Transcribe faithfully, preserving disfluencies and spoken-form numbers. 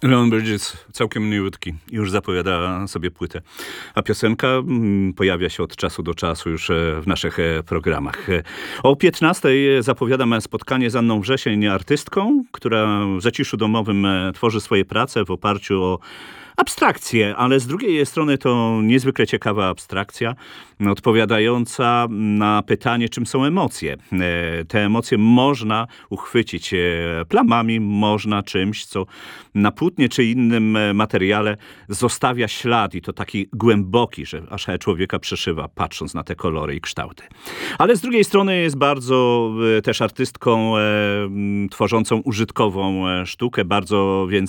Leon Bridges, całkiem miłutki, już zapowiada sobie płytę. A piosenka mm, pojawia się od czasu do czasu już e, w naszych e, programach. E, O piętnastej zapowiadam spotkanie z Anną Wrzesień, artystką, która w zaciszu domowym e, tworzy swoje prace w oparciu o abstrakcję, ale z drugiej strony to niezwykle ciekawa abstrakcja, odpowiadająca na pytanie, czym są emocje. E, Te emocje można uchwycić e, plamami, można czymś, co na płótnie czy innym e, materiale zostawia ślad i to taki głęboki, że aż człowieka przeszywa, patrząc na te kolory i kształty. Ale z drugiej strony jest bardzo e, też artystką e, m, tworzącą użytkową e, sztukę, bardzo więc